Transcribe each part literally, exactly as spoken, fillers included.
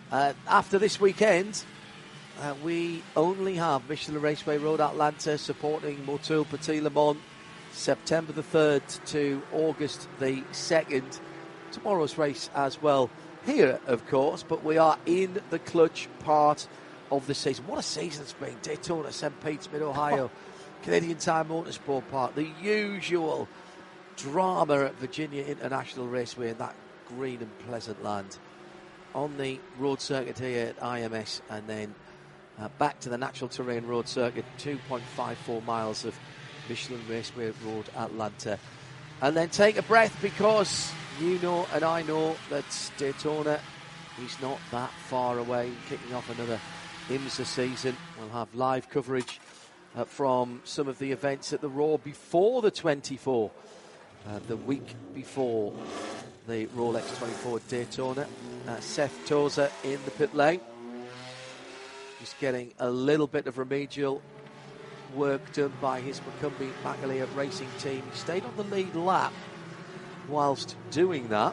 Uh, after this weekend, uh, we only have Michelin Raceway Road Atlanta supporting Motul Petit Le Mans, September the third to August the second. Tomorrow's race as well here, of course, but we are in the clutch part of the season. What a season it's been. Daytona, Saint Pete's, Mid-Ohio, Canadian Tire Motorsport Park, the usual drama at Virginia International Raceway in that green and pleasant land. On the road circuit here at I M S, and then uh, back to the natural terrain road circuit, two point five four miles of Michelin Raceway Road Atlanta. And then take a breath, because you know and I know that Daytona is not that far away, kicking off another IMSA season. We'll have live coverage uh, from some of the events at the Raw before the twenty-four, uh, the week before the Rolex twenty-four Daytona. Uh, Seth Tozer in the pit lane, just getting a little bit of remedial work done by his Macumbi Macaleer racing team. He stayed on the lead lap whilst doing that.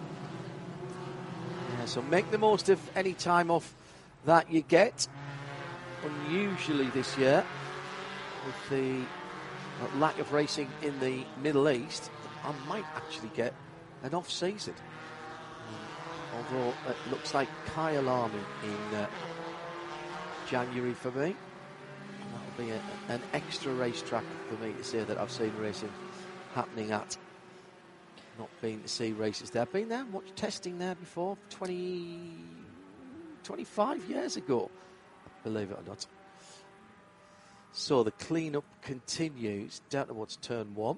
Yeah, so make the most of any time off that you get. Unusually this year, with the uh, lack of racing in the Middle East, I might actually get an off-season. Um, although it looks like Kyle Army in uh, January for me. That'll be a, an extra racetrack for me to say that I've seen racing happening at. Not been to see races there. I've been there, watched testing there before, twenty, twenty-five years ago, believe it or not. So the clean-up continues down towards turn one.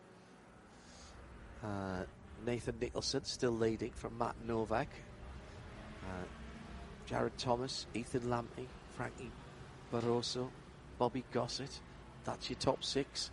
Uh, Nathan Nicholson still leading from Matt Novak. Uh, Jared Thomas, Ethan Lampney, Frankie Barroso, Bobby Gossett. That's your top six.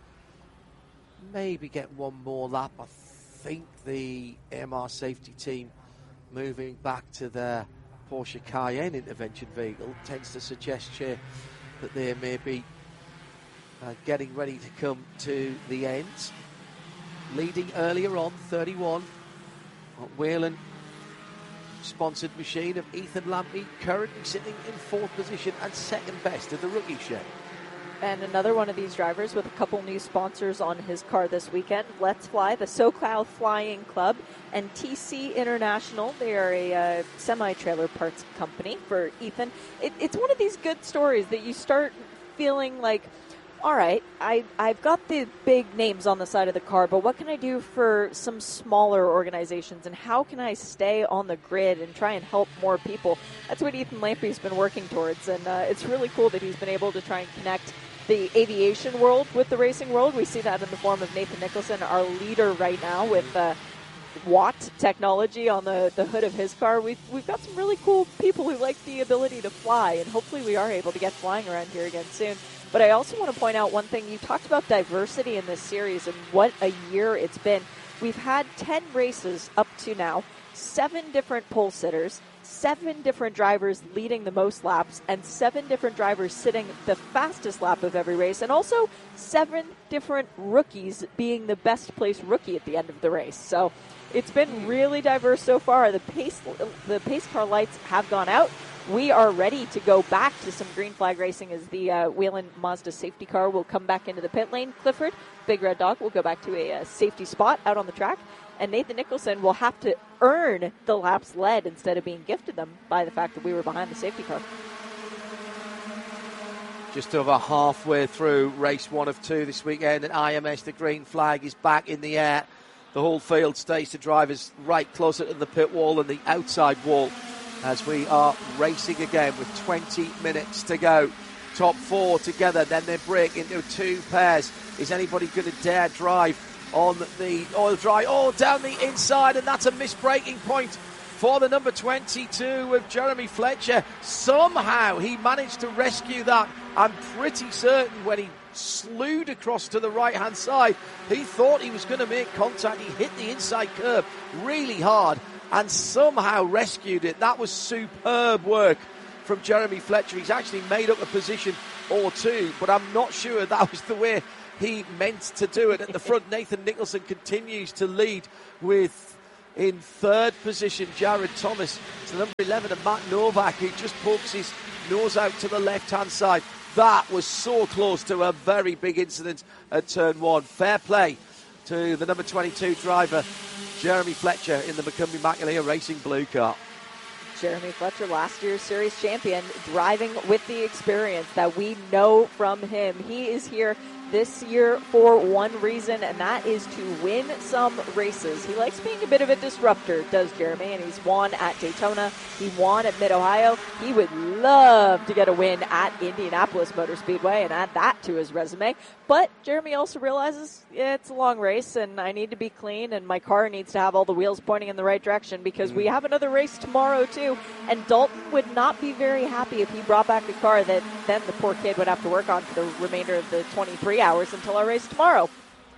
Maybe get one more lap. I think the A M R safety team moving back to their Porsche Cayenne intervention vehicle tends to suggest here that they may be uh, getting ready to come to the end. Leading earlier on, thirty-one, Whelen sponsored machine of Ethan Lampney, currently sitting in fourth position and second best of the rookie show. And another one of these drivers with a couple new sponsors on his car this weekend. Let's Fly, the SoCal Flying Club, and T C International. They are a uh, semi-trailer parts company for Ethan. It, it's one of these good stories that you start feeling like, all right, I, I've got the big names on the side of the car, but what can I do for some smaller organizations, and how can I stay on the grid and try and help more people? That's what Ethan Lampney's been working towards, and uh, it's really cool that he's been able to try and connect the aviation world with the racing world. We see that in the form of Nathan Nicholson, our leader right now with uh, Watt technology on the, the hood of his car. We've, we've got some really cool people who like the ability to fly, and hopefully we are able to get flying around here again soon. But I also want to point out one thing. You talked about diversity in this series and what a year it's been. We've had ten races up to now, seven different pole sitters, seven different drivers leading the most laps, and seven different drivers sitting the fastest lap of every race, and also seven different rookies being the best placed rookie at the end of the race. So it's been really diverse so far. The pace, the pace car lights have gone out. We are ready to go back to some green flag racing as the uh, Whelen Mazda safety car will come back into the pit lane. Clifford, Big Red Dog, will go back to a, a safety spot out on the track. And Nathan Nicholson will have to earn the laps led instead of being gifted them by the fact that we were behind the safety car. Just over halfway through race one of two this weekend at I M S. The green flag is back in the air. The whole field stays to drivers right closer to the pit wall and the outside wall as we are racing again with twenty minutes to go. Top four together, then they break into two pairs. Is anybody going to dare drive on the oil dry? Oh, down the inside, and that's a missed braking point for the number twenty-two of Jeremy Fletcher. Somehow he managed to rescue that. I'm pretty certain when he slewed across to the right-hand side, he thought he was going to make contact. He hit the inside curb really hard and somehow rescued it. That was superb work from Jeremy Fletcher. He's actually made up a position or two, but I'm not sure that was the way he meant to do it. At the front, Nathan Nicholson continues to lead with in third position. Jared Thomas to number eleven, and Matt Novak, who just pokes his nose out to the left-hand side. That was so close to a very big incident at turn one. Fair play to the number twenty-two driver, Jeremy Fletcher, in the McCumbee McAleer Racing blue car. Jeremy Fletcher, last year's series champion, driving with the experience that we know from him. He is here this year for one reason, and that is to win some races. He likes being a bit of a disruptor, does Jeremy, and he's won at Daytona. He won at Mid-Ohio. He would love to get a win at Indianapolis Motor Speedway and add that to his resume. But Jeremy also realizes yeah, it's a long race, and I need to be clean, and my car needs to have all the wheels pointing in the right direction because we have another race tomorrow, too. And Dalton would not be very happy if he brought back a car that then the poor kid would have to work on for the remainder of the twenty-three hours until our race tomorrow.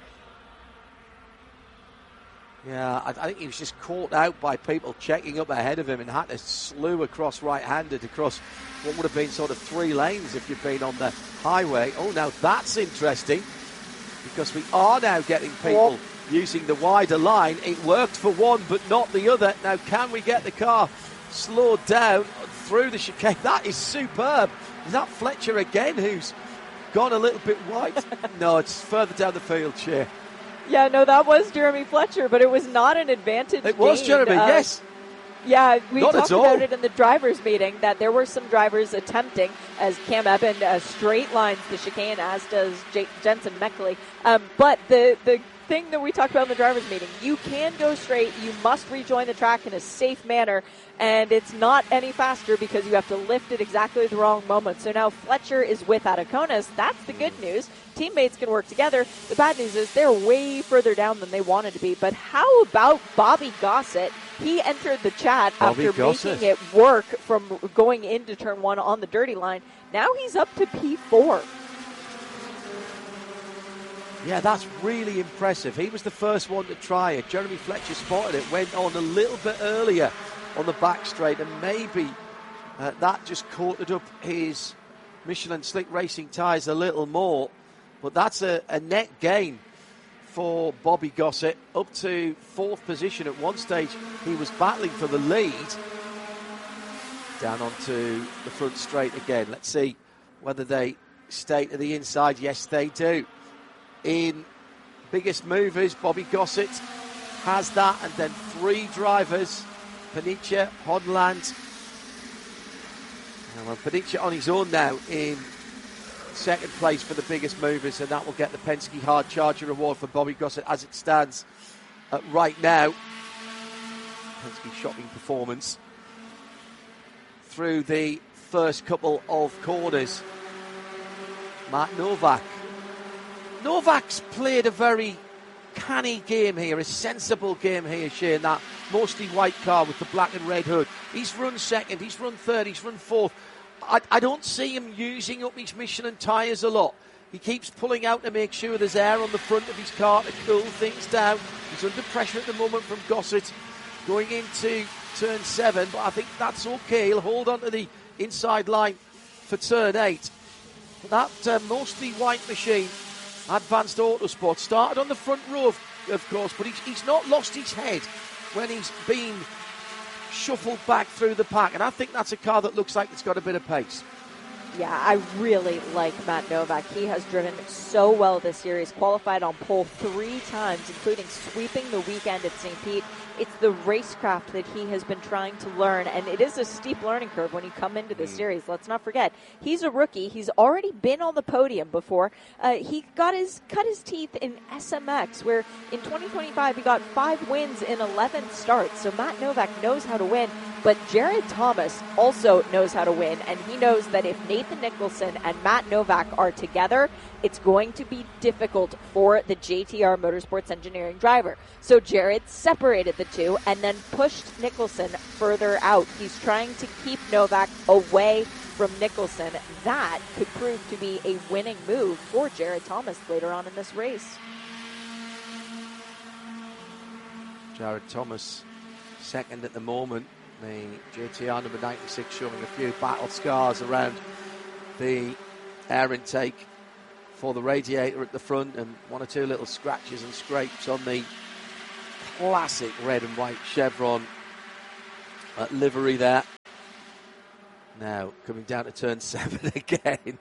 Yeah, I, I think he was just caught out by people checking up ahead of him and had to slew across right-handed across what would have been sort of three lanes if you'd been on the highway. Oh, now that's interesting because we are now getting people well, using the wider line. It worked for one, but not the other. Now, can we get the car slowed down through the chicane? That is superb. Is that Fletcher again who's gone a little bit wide? No, it's further down the field, Cher. Yeah, no, that was Jeremy Fletcher, but it was not an advantage. It was gained. Jeremy, uh, yes. Yeah, we not talked about it in the drivers' meeting that there were some drivers attempting, as Cam Eben uh, straight lines the chicane, as does J- Jensen Meckley. Um, but the the thing that we talked about in the drivers' meeting, you can go straight, you must rejoin the track in a safe manner, and it's not any faster because you have to lift at exactly the wrong moment. So now Fletcher is with Ataconas. That's the good news. Teammates can work together. The bad news is they're way further down than they wanted to be. But how about Bobby Gossett? He entered the chat Bobby after Gossett. making it work from going into turn one on the dirty line. Now he's up to P four. Yeah, that's really impressive. He was the first one to try it. Jeremy Fletcher spotted it, went on a little bit earlier on the back straight, and maybe uh, that just coated up his Michelin Slick Racing tyres a little more. But that's a, a net gain for Bobby Gossett, up to fourth position. At one stage, he was battling for the lead. Down onto the front straight again. Let's see whether they stay to the inside. Yes, they do. In biggest movers, Bobby Gossett has that, and then three drivers, Panicia, Hodland. Well, Panicia on his own now in second place for the biggest movers, and that will get the Penske Hard Charger Award for Bobby Gossett as it stands uh, right now. Penske shocking performance through the first couple of corners. Matt Novak. Novak's played a very canny game here, a sensible game here, Shane, that mostly white car with the black and red hood. He's run second, he's run third, he's run fourth. I, I don't see him using up his Michelin tyres a lot. He keeps pulling out to make sure there's air on the front of his car to cool things down. He's under pressure at the moment from Gossett going into turn seven, but I think that's okay. He'll hold on to the inside line for turn eight. That uh, mostly white machine, Advanced Autosport, started on the front row, of, of course, but he's, he's not lost his head when he's been shuffled back through the pack, and I think that's a car that looks like it's got a bit of pace. Yeah, I really like Matt Novak. He has driven so well this year. He's qualified on pole three times, including sweeping the weekend at Saint Pete. It's the racecraft that he has been trying to learn, and it is a steep learning curve when you come into the mm. series. Let's not forget, he's a rookie. He's already been on the podium before. Uh, he got his cut his teeth in S M X, where in twenty twenty-five he got five wins in eleven starts. So Matt Novak knows how to win, but Jared Thomas also knows how to win, and he knows that if Nathan Nicholson and Matt Novak are together, it's going to be difficult for the J T R Motorsports Engineering driver. So Jared separated the two and then pushed Nicholson further out. He's trying to keep Novak away from Nicholson. That could prove to be a winning move for Jared Thomas later on in this race. Jared Thomas second at the moment. The J T R number ninety-six showing a few battle scars around the air intake for the radiator at the front, and one or two little scratches and scrapes on the classic red and white chevron uh, livery there. Now, coming down to turn seven again.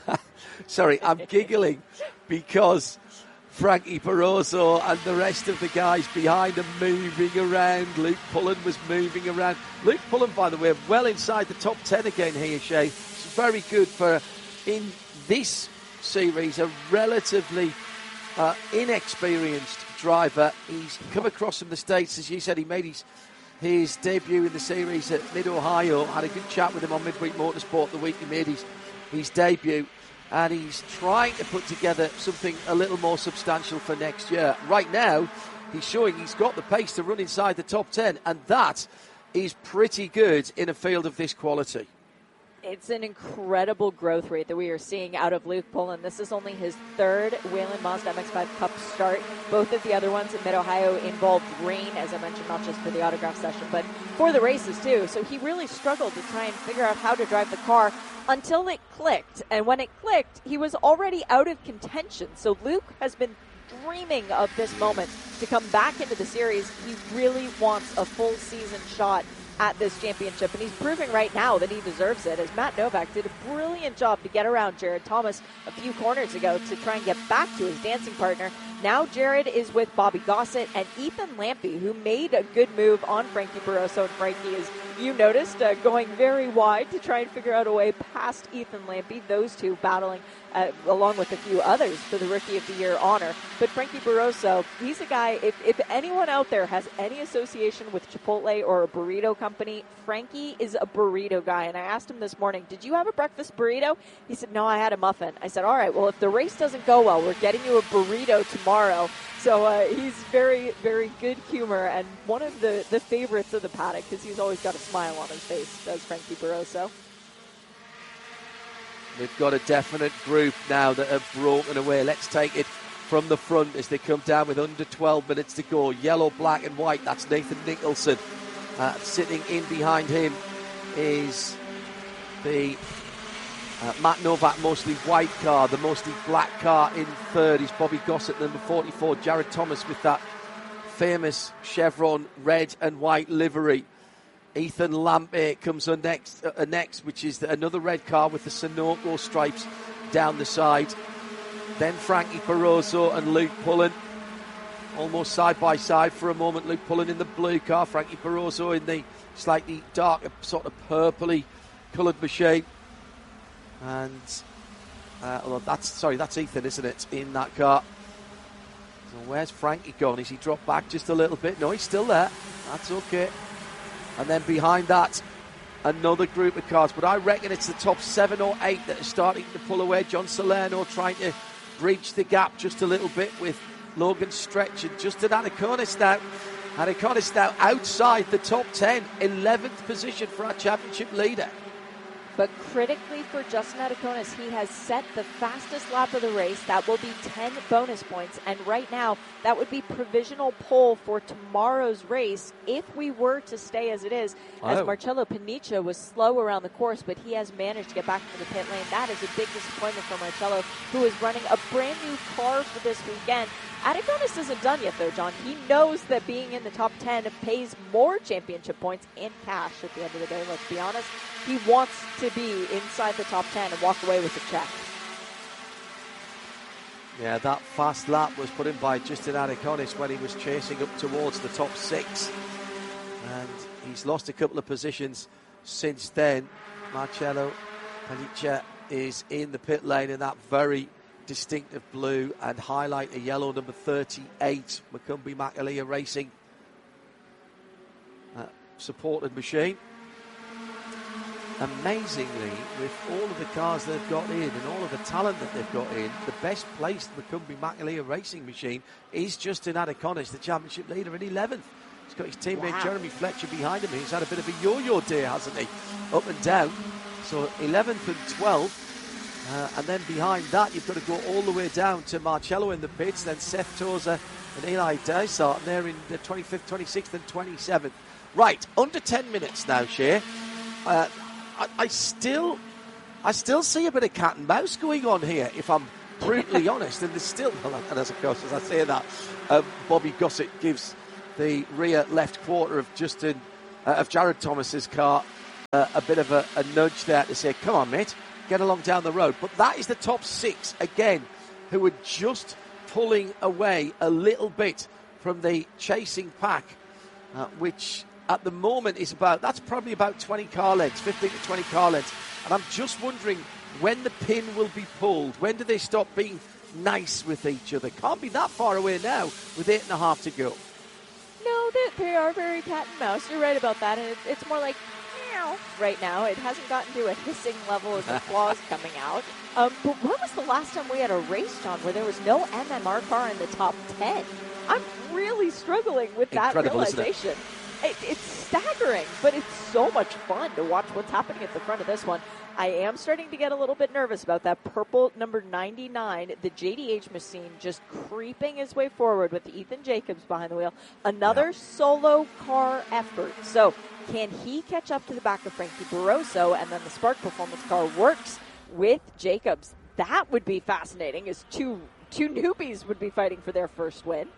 Sorry, I'm giggling because Frankie Barroso and the rest of the guys behind him moving around. Luke Pullen was moving around. Luke Pullen, by the way, well inside the top ten again here, Shay. It's very good for, in this series, a relatively uh, inexperienced driver. He's come across from the States, as you said. He made his his debut in the series at Mid-Ohio. Had a good chat with him on Midweek Motorsport the week he made his, his debut. And he's trying to put together something a little more substantial for next year. Right now, he's showing he's got the pace to run inside the top ten, and that is pretty good in a field of this quality. It's an incredible growth rate that we are seeing out of Luke Pullen. This is only his third Whelen Mazda M X five Cup start. Both of the other ones in Mid-Ohio involved rain, as I mentioned, not just for the autograph session, but for the races too. So he really struggled to try and figure out how to drive the car until it clicked. And when it clicked, he was already out of contention. So Luke has been dreaming of this moment to come back into the series. He really wants a full season shot at this championship, and he's proving right now that he deserves it, as Matt Novak did a brilliant job to get around Jared Thomas a few corners ago to try and get back to his dancing partner. Now Jared is with Bobby Gossett and Ethan Lampy, who made a good move on Frankie Barroso, and Frankie is, you noticed, uh, going very wide to try and figure out a way past Ethan Lampy, those two battling uh, along with a few others for the Rookie of the Year honor. But Frankie Barroso, he's a guy, if, if anyone out there has any association with Chipotle or a burrito company, Frankie is a burrito guy. And I asked him this morning, did you have a breakfast burrito? He said, no, I had a muffin. I said, all right, well, if the race doesn't go well, we're getting you a burrito tomorrow. So uh, he's very, very good humor and one of the, the favorites of the paddock because he's always got a smile on his face, does Frankie Barroso. We've got a definite group now that have broken away. Let's take it from the front as they come down with under twelve minutes to go. Yellow, black and white, that's Nathan Nicholson. Uh, sitting in behind him is the uh, Matt Novak mostly white car. The mostly black car in third is Bobby Gossett, number forty-four. Jared Thomas with that famous chevron red and white livery. Ethan Lampy comes on next, uh, next, which is the, another red car with the Sunoco stripes down the side. Then Frankie Barroso and Luke Pullen, almost side by side for a moment. Luke Pullen in the blue car, Frankie Barroso in the slightly darker, sort of purpley coloured machine. And uh, well, that's sorry, that's Ethan, isn't it, in that car? So where's Frankie gone? Is he dropped back just a little bit? No, he's still there. That's okay. And then behind that, another group of cars. But I reckon it's the top seven or eight that are starting to pull away. John Salerno trying to breach the gap just a little bit with Logan Stretch and Justin Anaconis now. Anaconis now outside the top ten, eleventh position for our championship leader. But critically for Justin Anaconis, he has set the fastest lap of the race. That will be ten bonus points. And right now, that would be provisional pole for tomorrow's race if we were to stay as it is. As oh. Marcello Panicia was slow around the course, but he has managed to get back into the pit lane. That is a big disappointment for Marcello, who is running a brand new car for this weekend. Anaconis isn't done yet, though, John. He knows that being in the top ten pays more championship points and cash at the end of the day, let's be honest. He wants to be inside the top ten and walk away with a check. Yeah, that fast lap was put in by Justin Anaconis when he was chasing up towards the top six. And he's lost a couple of positions since then. Marcello Panicia is in the pit lane in that very distinctive blue and highlight a yellow number thirty-eight Macumbi Makalia Racing uh, supported machine. Amazingly, with all of the cars they've got in and all of the talent that they've got in, the best placed Macumbi Makalia Racing machine is Justin Anaconis, the championship leader, in eleventh. He's got his teammate wow. Jeremy Fletcher behind him. He's had a bit of a yo-yo day, hasn't he? Up and down. So eleventh and twelfth. Uh, and then behind that, you've got to go all the way down to Marcello in the pits, then Seth Tozer and Eli Dysart, and they're in the twenty-fifth, twenty-sixth, and twenty-seventh. Right, under ten minutes now, Shea. Uh, I, I still, I still see a bit of cat and mouse going on here, if I'm brutally honest. And there's still, and as of course, as I say that, uh, Bobby Gossett gives the rear left quarter of Justin, uh, of Jared Thomas's car, uh, a bit of a, a nudge there to say, come on, mate, get along down the road. But that is the top six, again, who are just pulling away a little bit from the chasing pack, uh, which at the moment is about, that's probably about twenty car lengths, fifteen to twenty car lengths. And I'm just wondering when the pin will be pulled. When do they stop being nice with each other? Can't be that far away now with eight and a half to go. No, they, they are very cat and mouse. You're right about that. And it, it's more like meow right now. It hasn't gotten to a hissing level of the claws coming out. Um, but when was the last time we had a race, John, where there was no M M R car in the top ten? I'm really struggling with that Incredible, realization. Isn't it? It, it's staggering, but it's so much fun to watch what's happening at the front of this one. I am starting to get a little bit nervous about that purple number ninety-nine, the J D H machine, just creeping his way forward with Ethan Jacobs behind the wheel. Another yeah. solo car effort. So can he catch up to the back of Frankie Barroso, and then the Spark Performance car works with Jacobs? That would be fascinating, as two two newbies would be fighting for their first win.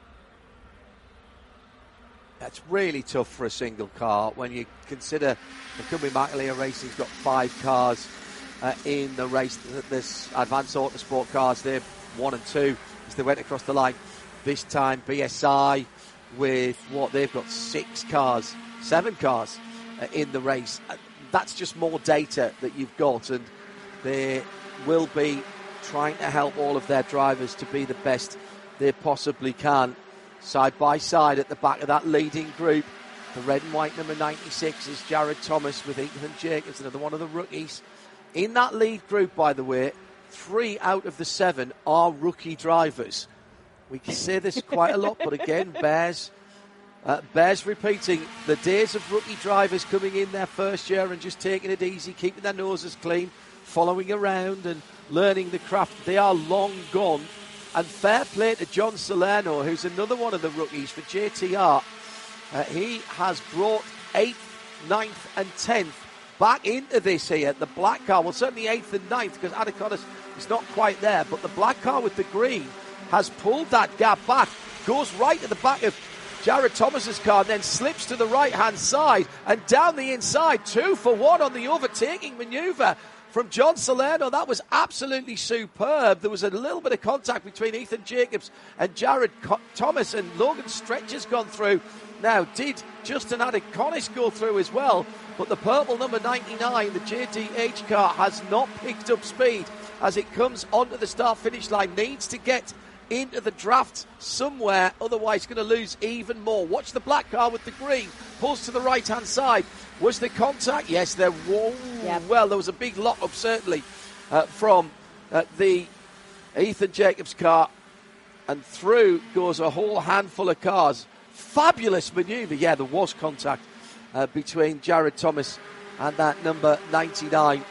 That's really tough for a single car when you consider McCumbee McAleer Racing's got five cars uh, in the race. This Advanced Autosport cars, they're one and two as they went across the line. This time B S I with what they've got six cars, seven cars uh, in the race. Uh, that's just more data that you've got, and they will be trying to help all of their drivers to be the best they possibly can. Side by side at the back of that leading group, the red and white number ninety-six is Jared Thomas with Ethan Jacobs, another one of the rookies. In that lead group, by the way, three out of the seven are rookie drivers. We can say this quite a lot, but again, bears, uh, bears repeating. The days of rookie drivers coming in their first year and just taking it easy, keeping their noses clean, following around and learning the craft, they are long gone. And fair play to John Salerno, who's another one of the rookies for J T R. Uh, he has brought eighth, ninth and tenth back into this here. The black car, well, certainly eighth and ninth, because Adaconis is not quite there. But the black car with the green has pulled that gap back, goes right to the back of Jared Thomas's car, then slips to the right-hand side and down the inside. Two for one on the overtaking manoeuvre from John Salerno. That was absolutely superb. There was a little bit of contact between Ethan Jacobs and Jared Co- Thomas, and Logan Stretch has gone through. Now, did Justin Adaconis go through as well? But the purple number ninety-nine, the J D H car, has not picked up speed as it comes onto the start-finish line. Needs to get into the draft somewhere, otherwise going to lose even more. Watch the black car with the green, pulls to the right-hand side. Was there contact? Yes, there was. Yep. Well, there was a big lock-up, certainly, uh, from uh, the Ethan Jacobs car, and through goes a whole handful of cars. Fabulous manoeuvre. Yeah, there was contact uh, between Jared Thomas and that number ninety-nine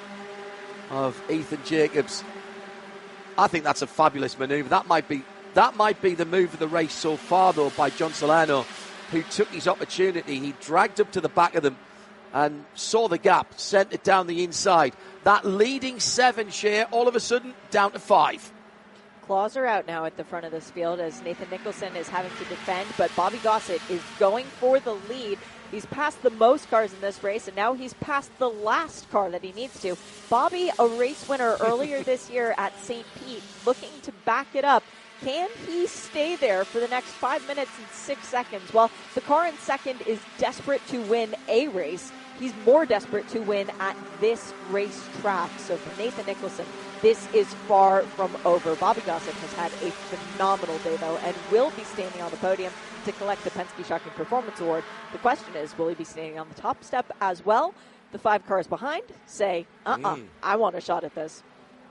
of Ethan Jacobs. I think that's a fabulous manoeuvre. That might be that might be the move of the race so far, though, by John Salerno, who took his opportunity. He dragged up to the back of them and saw the gap, sent it down the inside. That leading seven share, all of a sudden, down to five. Claws are out now at the front of this field as Nathan Nicholson is having to defend, but Bobby Gossett is going for the lead. He's passed the most cars in this race, and now he's passed the last car that he needs to. Bobby, a race winner earlier this year at Saint Pete, looking to back it up. Can he stay there for the next five minutes and six seconds? Well, the car in second is desperate to win a race. He's more desperate to win at this racetrack. So for Nathan Nicholson, this is far from over. Bobby Gossett has had a phenomenal day, though, and will be standing on the podium to collect the Penske Shocking Performance Award. The question is, will he be standing on the top step as well? The five cars behind say, uh-uh, mm. I want a shot at this.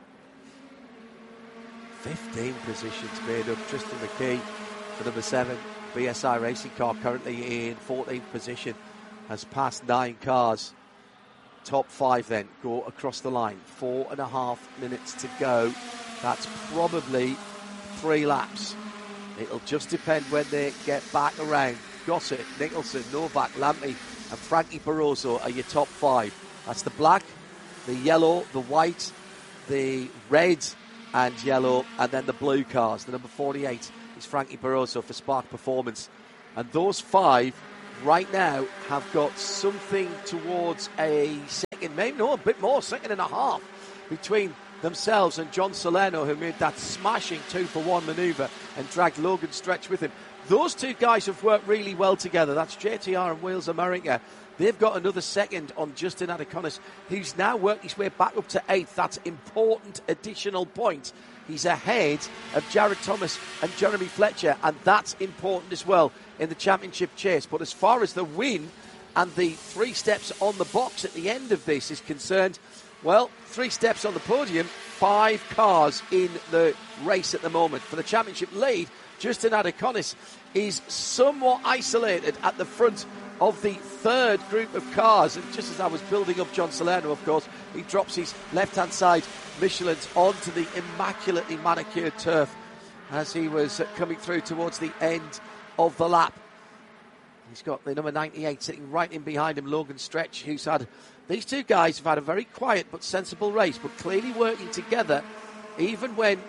fifteen positions made up. Tristan McKee for number seven. B S I Racing car currently in fourteenth position. Has passed nine cars. Top five then go across the line. Four and a half minutes to go. That's probably three laps. It'll just depend when they get back around. Gossett, Nicholson, Novak, Lampy and Frankie Barroso are your top five. That's the black, the yellow, the white, the red and yellow, and then the blue cars. The number forty-eight is Frankie Barroso for Spark Performance. And those five right now have got something towards a second, maybe no, a bit more, second and a half between themselves and John Salerno, who made that smashing two-for-one manoeuvre and dragged Logan Stretch with him. Those two guys have worked really well together. That's J T R and Wales America. They've got another second on Justin Adeconis, who's now worked his way back up to eighth. That's important additional point. He's ahead of Jared Thomas and Jeremy Fletcher, and that's important as well in the championship chase. But as far as the win and the three steps on the box at the end of this is concerned, well, three steps on the podium, five cars in the race at the moment. For the championship lead, Justin Adeconis is somewhat isolated at the front of the third group of cars. And just as I was building up John Salerno, of course, he drops his left-hand side Michelin's onto the immaculately manicured turf as he was coming through towards the end of the lap. He's got the number ninety-eight sitting right in behind him, Logan Stretch, who's had... These two guys have had a very quiet but sensible race, but clearly working together. Even when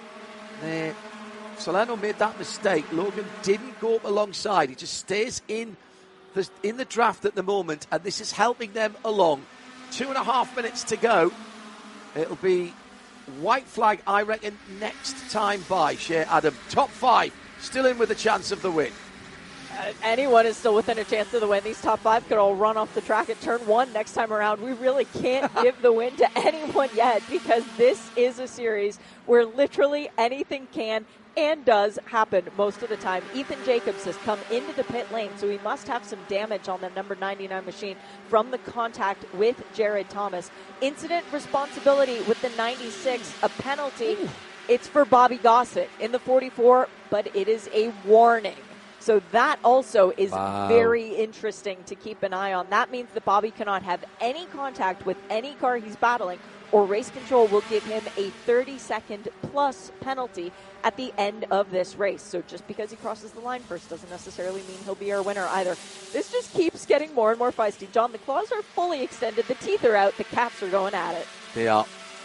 they, Salerno made that mistake, Logan didn't go up alongside. He just stays in the, in the draft at the moment, and this is helping them along. Two and a half minutes to go. It'll be white flag, I reckon, next time by Shea Adam. Top five, still in with a chance of the win. Uh, anyone is still within a chance of the win. These top five could all run off the track at turn one next time around. We really can't give the win to anyone yet, because this is a series where literally anything can and does happen most of the time. Ethan Jacobs has come into the pit lane, so he must have some damage on the number ninety-nine machine from the contact with Jared Thomas. Incident responsibility with the ninety-six, a penalty. Ooh. It's for Bobby Gossett in the forty-four, but it is a warning. So that also is wow. very interesting to keep an eye on. That means that Bobby cannot have any contact with any car he's battling, or race control will give him a thirty-second plus penalty at the end of this race. So just because he crosses the line first doesn't necessarily mean he'll be our winner either. This just keeps getting more and more feisty. John, the claws are fully extended. The teeth are out. The caps are going at it. They are.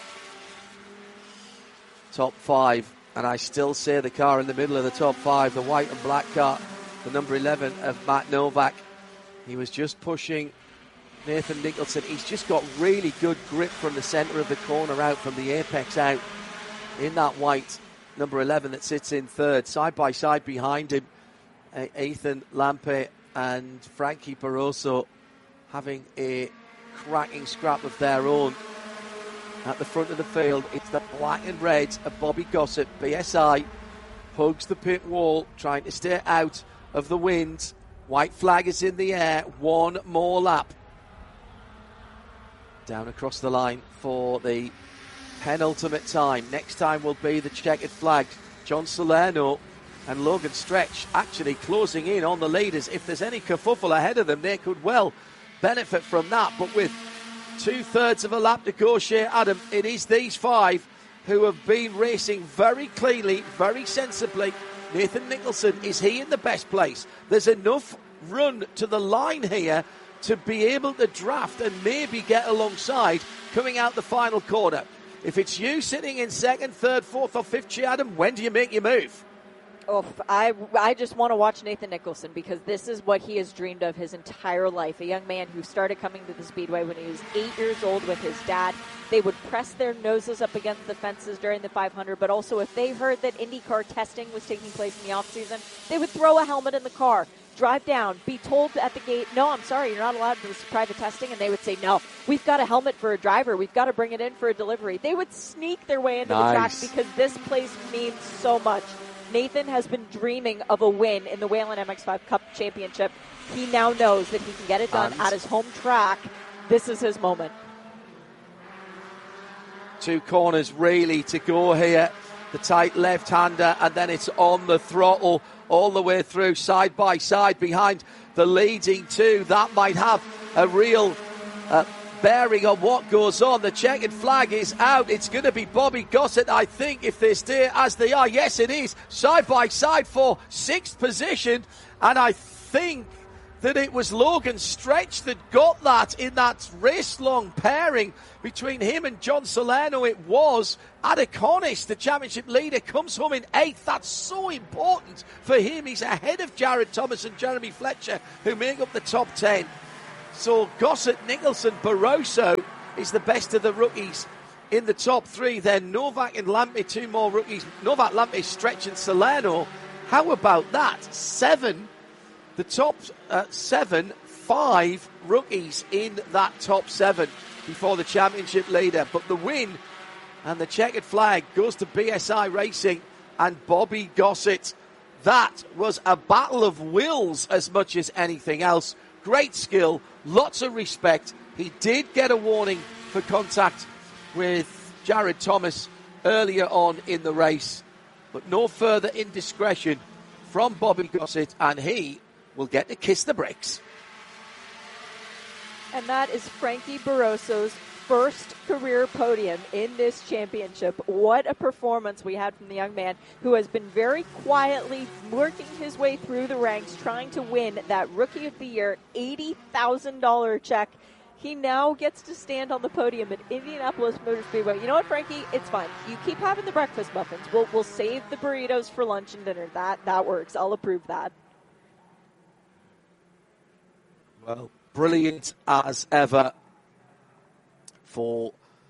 Top five. And I still say the car in the middle of the top five, the white and black car, the number eleven of Matt Novak. He was just pushing Nathan Nicholson. He's just got really good grip from the centre of the corner out, from the apex out, in that white number eleven that sits in third. Side by side behind him, uh, Ethan Lampe and Frankie Barroso having a cracking scrap of their own. At the front of the field, it's the black and red of Bobby Gossett. B S I hugs the pit wall, trying to stay out of the wind. White flag is in the air. One more lap. Down across the line for the penultimate time. Next time will be the checkered flag. John Salerno and Logan Stretch actually closing in on the leaders. If there's any kerfuffle ahead of them, they could well benefit from that. But with two-thirds of a lap to go, Shea Adam, it is these five who have been racing very cleanly, very sensibly. Nathan Nicholson, is he in the best place? There's enough run to the line here to be able to draft and maybe get alongside coming out the final corner. If it's you sitting in second, third, fourth or fifth, Shea Adam, when do you make your move? Oh, I, I just want to watch Nathan Nicholson, because this is what he has dreamed of his entire life. A young man who started coming to the Speedway when he was eight years old with his dad. They would press their noses up against the fences during the five hundred, but also if they heard that IndyCar testing was taking place in the off-season, they would throw a helmet in the car, drive down, be told at the gate, no, I'm sorry, you're not allowed to do this private testing, and they would say, no, we've got a helmet for a driver, we've got to bring it in for a delivery. They would sneak their way into nice. the track because this place means so much. Nathan has been dreaming of a win in the Whelen M X five Cup Championship. He now knows that he can get it done and at his home track. This is his moment. Two corners really to go here. The tight left-hander, and then it's on the throttle all the way through, side by side behind the leading two. That might have a real uh, bearing on what goes on. The checkered flag is out. It's going to be Bobby Gossett, I think, if they stay as they are. Yes, it is. Side by side for sixth position. And I think that it was Logan Stretch that got that in that race-long pairing between him and John Salerno. It was Adaconis, the championship leader, comes home in eighth. That's so important for him. He's ahead of Jared Thomas and Jeremy Fletcher, who make up the top ten. So Gossett, Nicholson, Barroso is the best of the rookies in the top three. Then Novak and Lampe, two more rookies. Novak, Lampe, Stretch and Salerno. How about that? Seven. The top uh, seven, five rookies in that top seven before the championship leader. But the win and the checkered flag goes to B S I Racing and Bobby Gossett. That was a battle of wills as much as anything else. Great skill, lots of respect. He did get a warning for contact with Jared Thomas earlier on in the race, but no further indiscretion from Bobby Gossett, and he will get to kiss the bricks. And that is Frankie Barroso's first career podium in this championship. What a performance we had from the young man, who has been very quietly working his way through the ranks, trying to win that Rookie of the Year eighty thousand dollars check. He now gets to stand on the podium at Indianapolis Motor Speedway. You know what, Frankie? It's fine. You keep having the breakfast muffins. We'll, we'll save the burritos for lunch and dinner. That, that works. I'll approve that. Well, brilliant as ever for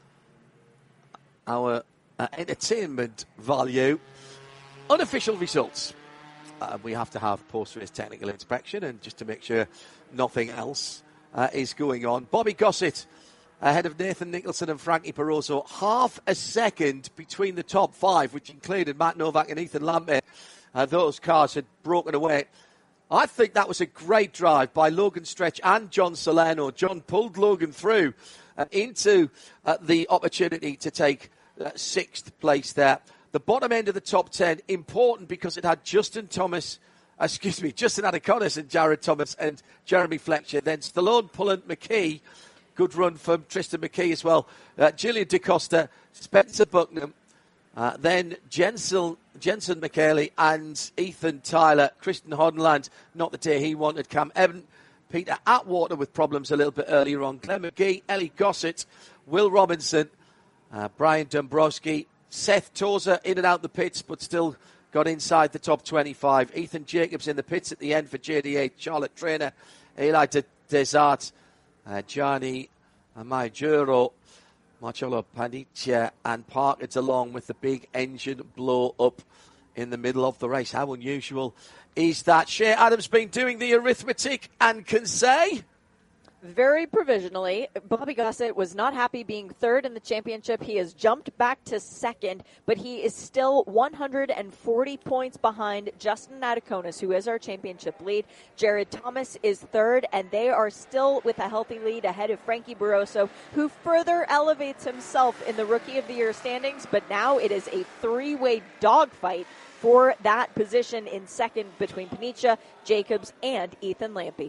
our uh, entertainment value. Unofficial results. Uh, we have to have post-race technical inspection, and just to make sure nothing else uh, is going on. Bobby Gossett ahead of Nathan Nicholson and Frankie Barroso. Half a second between the top five, which included Matt Novak and Ethan Lampe. Uh, those cars had broken away. I think that was a great drive by Logan Stretch and John Salerno. John pulled Logan through uh, into uh, the opportunity to take uh, sixth place there. The bottom end of the top ten, important because it had Justin Thomas, uh, excuse me, Justin Adaconis and Jared Thomas and Jeremy Fletcher. Then Stallone, Pullen, McKee. Good run from Tristan McKee as well. Uh, Julian DaCosta, Spencer Bucknam. Uh, then Jensen, Jensen McKaylee and Ethan Tyler. Kristen Hoddenland, not the day he wanted. Cam Evan, Peter Atwater with problems a little bit earlier on. Glenn McGee, Ellie Gossett, Will Robinson, uh, Brian Dombrowski, Seth Tozer in and out the pits, but still got inside the top twenty-five. Ethan Jacobs in the pits at the end for J D A. Charlotte Trainer, Eli De- Desart, uh, Gianni Majuro, Marcello Panicia and Parkins along with the big engine blow up in the middle of the race. How unusual is that? Shea Adams been doing the arithmetic and can say... Very provisionally, Bobby Gossett was not happy being third in the championship. He has jumped back to second, but he is still one hundred forty points behind Justin Adaconis, who is our championship lead. Jared Thomas is third, and they are still with a healthy lead ahead of Frankie Barroso, who further elevates himself in the Rookie of the Year standings, but now it is a three-way dogfight for that position in second between Panicia, Jacobs, and Ethan Lampe.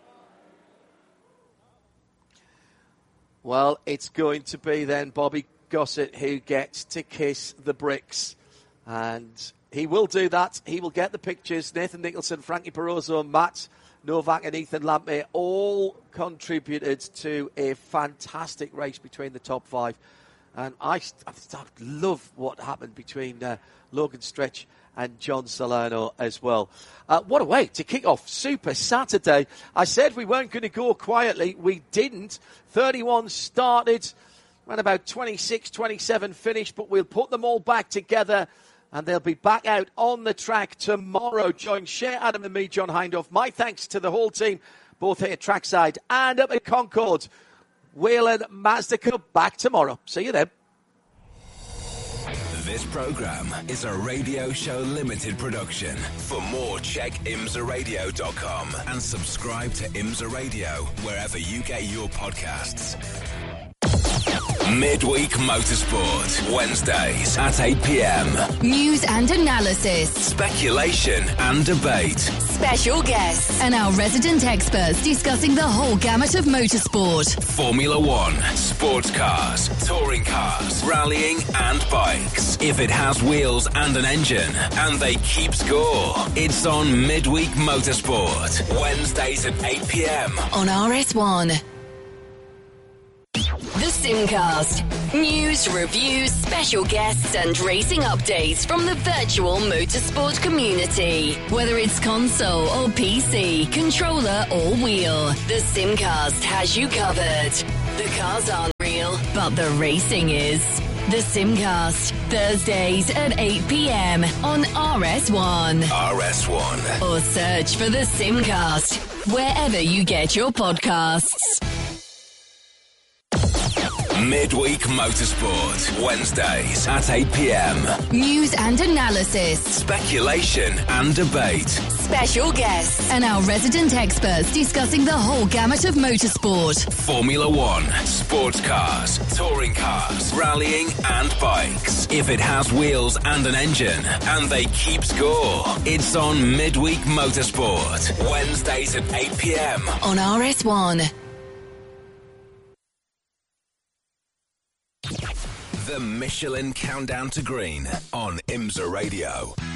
Well, it's going to be then Bobby Gossett who gets to kiss the bricks. And he will do that. He will get the pictures. Nathan Nicholson, Frankie Barroso, Matt Novak and Ethan Lampe all contributed to a fantastic race between the top five. And I, I love what happened between uh, Logan Stretch and John Salerno as well. Uh, what a way to kick off Super Saturday. I said we weren't going to go quietly. We didn't. thirty-one started, around about twenty-six, twenty-seven finished, but we'll put them all back together and they'll be back out on the track tomorrow. Join Shea Adam and me, John Hindhaugh. My thanks to the whole team, both here at Trackside and up at Concord. Whelen Mazda Cup back tomorrow. See you then. This program is a Radio Show Limited production. For more, check imsa radio dot com and subscribe to IMSA Radio wherever you get your podcasts. Midweek Motorsport, Wednesdays at eight p.m. News and analysis. Speculation and debate. Special guests. And our resident experts discussing the whole gamut of motorsport. Formula One, Sports cars, touring cars, rallying and bikes. If it has wheels and an engine, and they keep score, it's on Midweek Motorsport, Wednesdays at eight p.m. on R S one. The Simcast. News, reviews, special guests and racing updates from the virtual motorsport community. Whether it's console or P C, controller or wheel, the Simcast has you covered. The cars aren't real, but the racing is. The Simcast, Thursdays at eight p.m. on R S one. R S one. Or search for the Simcast wherever you get your podcasts. Midweek Motorsport, Wednesdays at eight p.m. News and analysis, Speculation and debate. special guests, and our resident experts discussing the whole gamut of motorsport. Formula One, sports cars, touring cars, rallying and bikes. If it has wheels and an engine, and they keep score, it's on Midweek Motorsport, Wednesdays at eight p.m. on R S one. The Michelin Countdown to Green on IMSA Radio.